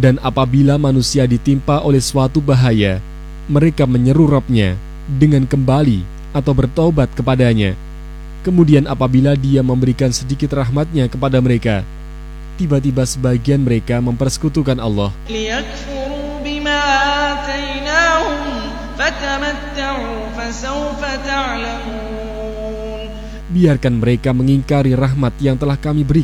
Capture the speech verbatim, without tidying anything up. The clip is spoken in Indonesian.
Dan apabila manusia ditimpa oleh suatu bahaya, mereka menyeru Rabb-nya dengan kembali atau bertaubat kepadanya. Kemudian apabila Dia memberikan sedikit rahmat-Nya kepada mereka, tiba-tiba sebagian mereka mempersekutukan Allah. لِيَكْفُرُوا بِمَا آتَيْنَاهُمْ فَتَمَتَّعُوا فَسَوْفَ تَعْلَمُونَ. Biarkan mereka mengingkari rahmat yang telah kami berikan